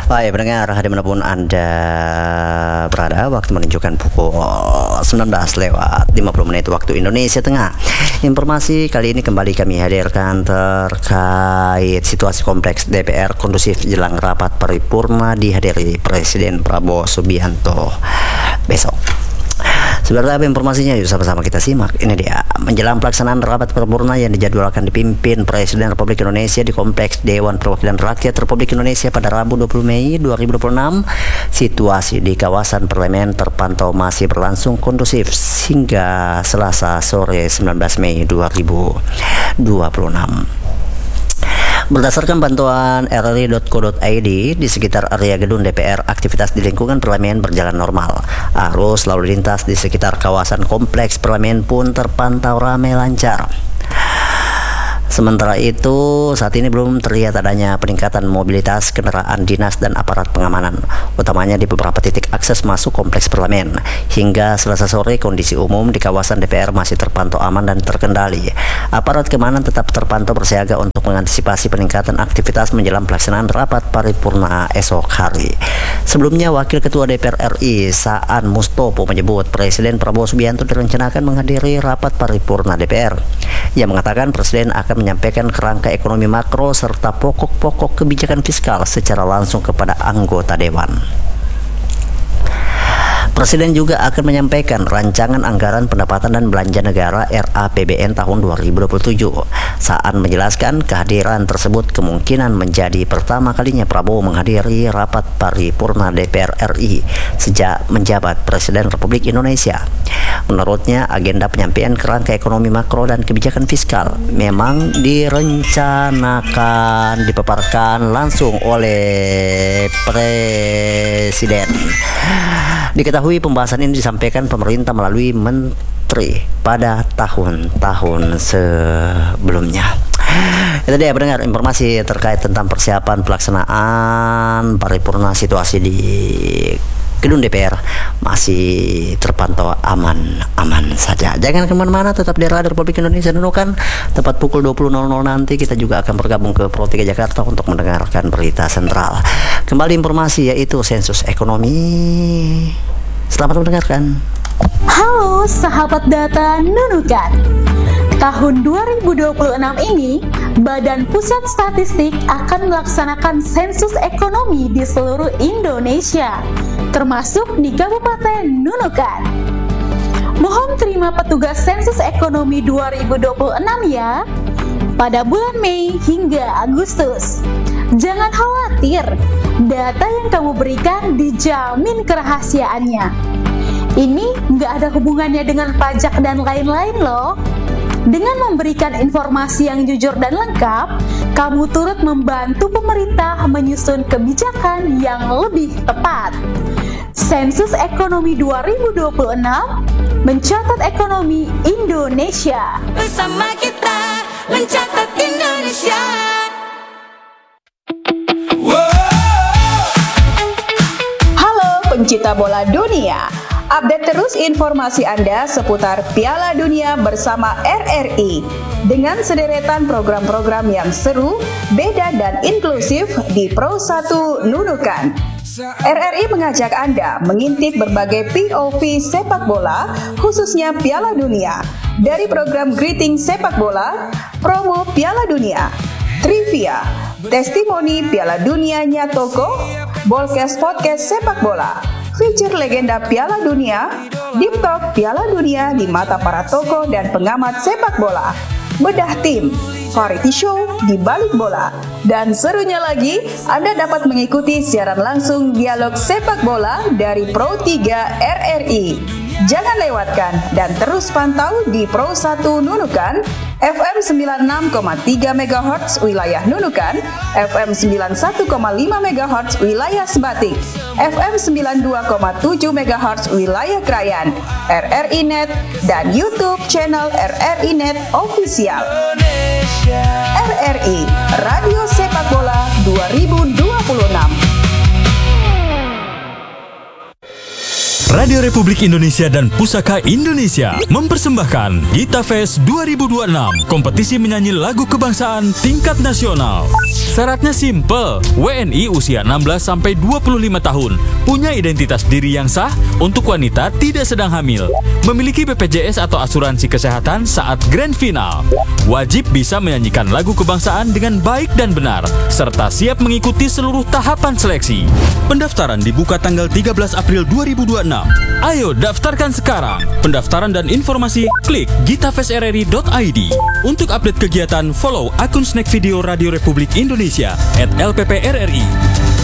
Baik pendengar, dimanapun Anda berada, waktu menunjukkan pukul 19:50 waktu Indonesia Tengah. Informasi kali ini kembali kami hadirkan terkait situasi kompleks DPR kondusif jelang rapat paripurna dihadiri Presiden Prabowo Subianto besok. Seperti apa informasinya? Yuk sama-sama kita simak. Ini dia, menjelang pelaksanaan rapat paripurna yang dijadwalkan dipimpin Presiden Republik Indonesia di Kompleks Dewan Perwakilan Rakyat Republik Indonesia pada Rabu 20 Mei 2026, situasi di kawasan parlemen terpantau masih berlangsung kondusif hingga Selasa sore 19 Mei 2026. Berdasarkan bantuan rri.co.id, di sekitar area gedung DPR, aktivitas di lingkungan parlemen berjalan normal. Arus lalu lintas di sekitar kawasan kompleks parlemen pun terpantau ramai lancar. Sementara itu, saat ini belum terlihat adanya peningkatan mobilitas kendaraan dinas dan aparat pengamanan, utamanya di beberapa titik akses masuk kompleks parlemen. Hingga Selasa sore, kondisi umum di kawasan DPR masih terpantau aman dan terkendali. Aparat keamanan tetap terpantau bersiaga untuk mengantisipasi peningkatan aktivitas menjelang pelaksanaan rapat paripurna esok hari. Sebelumnya, Wakil Ketua DPR RI Saan Mustopo menyebut Presiden Prabowo Subianto direncanakan menghadiri rapat paripurna DPR. Ia mengatakan Presiden akan menyampaikan kerangka ekonomi makro serta pokok-pokok kebijakan fiskal secara langsung kepada anggota Dewan. Presiden juga akan menyampaikan rancangan anggaran pendapatan dan belanja negara RAPBN tahun 2027. Saan menjelaskan kehadiran tersebut kemungkinan menjadi pertama kalinya Prabowo menghadiri rapat paripurna DPR RI sejak menjabat Presiden Republik Indonesia. Menurutnya, agenda penyampaian kerangka ekonomi makro dan kebijakan fiskal memang direncanakan dipaparkan langsung oleh Presiden. Diketahui pembahasan ini disampaikan pemerintah melalui menteri pada tahun-tahun sebelumnya. Itu dia pendengar, informasi terkait tentang persiapan pelaksanaan paripurna. Situasi di gedung DPR masih terpantau aman-aman saja. Jangan kemana-mana, tetap di Radio Republik Indonesia Nunukan. Tepat pukul 20.00 nanti kita juga akan bergabung ke Pro 3 Jakarta untuk mendengarkan berita sentral. Kembali informasi yaitu sensus ekonomi. Selamat mendengarkan. Halo sahabat data Nunukan. Tahun 2026 ini, Badan Pusat Statistik akan melaksanakan sensus ekonomi di seluruh Indonesia, termasuk di Kabupaten Nunukan. Mohon terima petugas sensus ekonomi 2026 ya, pada bulan Mei hingga Agustus. Jangan khawatir, data yang kamu berikan dijamin kerahasiaannya. Ini nggak ada hubungannya dengan pajak dan lain-lain loh. Dengan memberikan informasi yang jujur dan lengkap, kamu turut membantu pemerintah menyusun kebijakan yang lebih tepat. Sensus Ekonomi 2026 mencatat ekonomi Indonesia. Bersama kita mencatat Indonesia. Halo pencinta bola dunia. Update terus informasi Anda seputar Piala Dunia bersama RRI dengan sederetan program-program yang seru, beda dan inklusif di Pro 1 Nunukan. RRI mengajak Anda mengintip berbagai POV sepak bola, khususnya Piala Dunia, dari program Greeting Sepak Bola, promo Piala Dunia, trivia, testimoni Piala Dunianya Toko, Bolcast Podcast Sepak Bola, feature legenda Piala Dunia, Deep Talk Piala Dunia di mata para tokoh dan pengamat sepak bola, bedah tim, variety show di balik bola, dan serunya lagi, Anda dapat mengikuti siaran langsung dialog sepak bola dari Pro 3 RRI. Jangan lewatkan dan terus pantau di Pro 1 Nunukan, FM 96,3 MHz wilayah Nunukan, FM 91,5 MHz wilayah Sebatik, FM 92,7 MHz wilayah Krayan, RRI Net, dan YouTube channel RRI Net Official. RRI, Radio Sepak Bola 2026. Radio Republik Indonesia dan Pusaka Indonesia mempersembahkan Gita Fest 2026, kompetisi menyanyi lagu kebangsaan tingkat nasional. Syaratnya simple, WNI usia 16-25 tahun, punya identitas diri yang sah, untuk wanita tidak sedang hamil, memiliki BPJS atau asuransi kesehatan saat grand final, wajib bisa menyanyikan lagu kebangsaan dengan baik dan benar, serta siap mengikuti seluruh tahapan seleksi. Pendaftaran dibuka tanggal 13 April 2026. Ayo daftarkan sekarang. Pendaftaran dan informasi klik gitafestrri.id. Untuk update kegiatan, follow akun Snack Video Radio Republik Indonesia @LPPRRI.